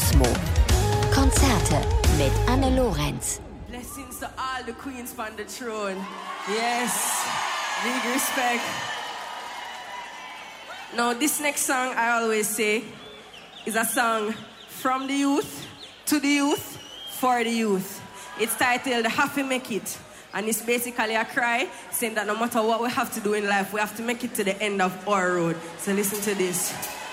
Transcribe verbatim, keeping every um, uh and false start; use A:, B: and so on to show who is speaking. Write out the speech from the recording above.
A: Kosmo. Konzerte mit Anne Lorenz.
B: Blessings to all the queens on the throne. Yes, big respect. Now, this next song, I always say, is a song from the youth, to the youth, for the youth. It's titled Have to Make It. And it's basically a cry saying that no matter what we have to do in life, we have to make it to the end of our road. So listen to this.